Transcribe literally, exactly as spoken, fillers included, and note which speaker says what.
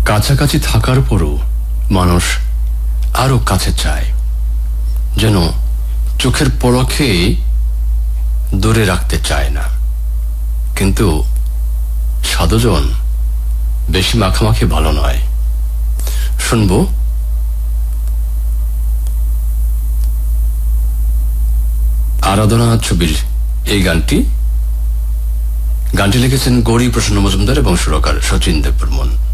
Speaker 1: কাছাকাছি থাকার পরও মানুষ আরো কাছে চায়, যেন চোখের পলকে দূরে রাখতে চায় না। কিন্তু সাধুজন বেশি মাখামাখি ভালো নয়। শুনবো আরাধনা ছবির এই গানটি। গানটি লিখেছেন গৌরী প্রসন্ন মজুমদার এবং সুরকার শচীন দেববর্মন।